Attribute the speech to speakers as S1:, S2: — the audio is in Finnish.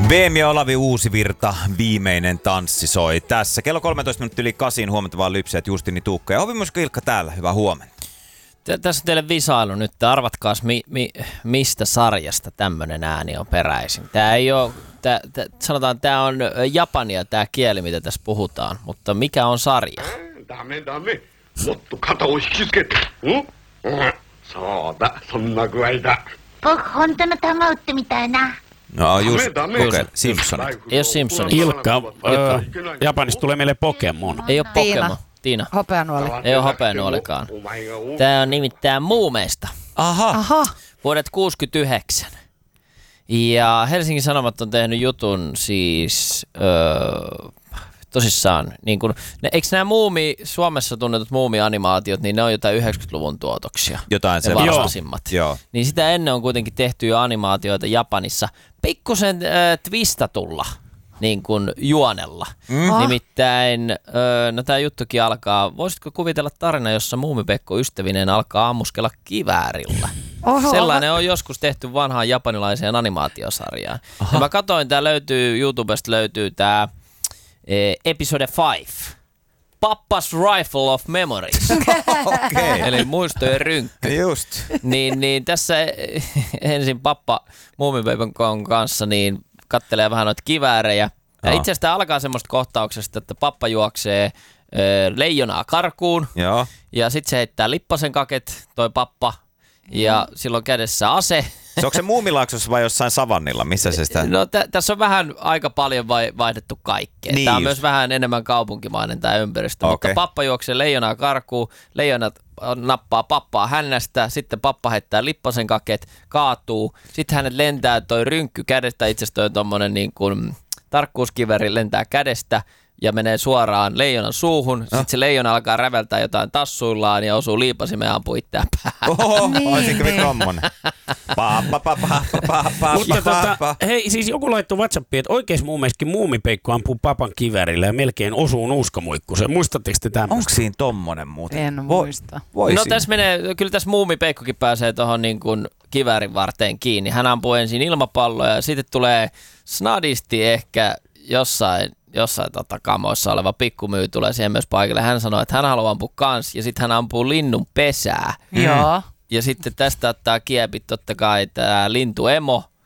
S1: BM ja Olavi Uusivirta, viimeinen tanssi soi tässä. Kello 13 minuuttia yli 8, huomattavaa lypseet Justini Tuukka ja Hovimusikko Ilkka täällä. Hyvää huomenta.
S2: Tässä on teille visailu nyt. Arvatkaas, mistä sarjasta tämmönen ääni on peräisin. Tää ei ole, sanotaan, tää on japania tää kieli, mitä tässä puhutaan, mutta mikä on sarja?
S3: Dame. Motto kata o hikisukete. Sooda, sonna guaida.
S4: 僕本当の玉打ってみたいな。
S1: No just, Simpsonit.
S2: Ei ole Simpsonit.
S5: Ilkka, Japanista tulee meille Pokemon.
S2: Ei ole Pokemon. Tiina.
S6: Hopeanuoli.
S2: Ei ole hopeanuolikaan. Tää on nimittäin muumeista.
S6: Aha.
S2: Vuodet 69. Ja Helsingin Sanomat on tehnyt jutun siis tosissaan, niin kun, eikö nämä Suomessa tunnetut muumianimaatiot, niin ne on jotain 90-luvun tuotoksia.
S1: Jotain se
S2: vastaisimmat.
S1: Joo.
S2: Niin sitä ennen on kuitenkin tehty jo animaatioita Japanissa pikkusen twistatulla niin kuin juonella. Nimittäin, no tää juttukin alkaa, voisitko kuvitella tarina, jossa Muumipekko ystävinen alkaa ammuskella kiväärillä?
S6: Oho.
S2: Sellainen on joskus tehty vanhaan japanilaiseen animaatiosarjaan. Ja mä katsoin, tää löytyy, YouTubesta löytyy tää episode 5. Pappa's Rifle of Memories.
S1: Okei.
S2: Eli muistojen rynkky.
S1: Just.
S2: Niin tässä ensin pappa Muumipekon kanssa niin kattelee vähän noita kiväärejä. Ja itse asiassa tämä alkaa semmoista kohtauksesta, että pappa juoksee leijonaa karkuun.
S1: Joo.
S2: Ja sitten se heittää lippasen kaket, toi pappa. Ja silloin kädessä ase.
S1: Se onko se Muumilaaksossa vai jossain savannilla? Missä se sitä?
S2: No tässä on vähän aika paljon vaihdettu kaikkea.
S1: Niin
S2: Tämä on
S1: just.
S2: myös vähän enemmän kaupunkimainen tämä ympäristö.
S1: Okei.
S2: Mutta pappa juoksee leijonaa karkuun, leijonat nappaa pappaa hännästä, sitten pappa heittää lippasen kaket, kaatuu. Sitten hänet lentää toi rynkky kädestä, itse asiassa toi tommonen niin kuin tarkkuuskiveri lentää kädestä ja menee suoraan leijonan suuhun. Sitten se leijona alkaa räveltää jotain tassuillaan ja osuu liipasimeen ja ampuu itseään päähän.
S1: Oho, olisiko me tommonen?
S5: Mutta hei, siis joku laittoi WhatsAppiin, että oikein muumeiskin Muumipeikko ampuu papan kivärillä ja melkein osuu nuuskamuikkuseen. Muistatteko te tämmöistä?
S1: Onko siinä tommonen muuten?
S6: En muista.
S2: No tässä menee, kyllä tässä Muumipeikkokin pääsee tuohon niin kuin kiväärin varteen kiinni. Hän ampuu ensin ilmapalloja ja sitten tulee snadisti ehkä jossain kamoissa oleva pikkumyy tulee siihen myös paikalle. Hän sanoo, että hän haluaa ampua kans ja sitten hän ampuu linnun pesää.
S6: Joo.
S2: Ja sitten tästä ottaa kiepit totta kai tämä lintuemo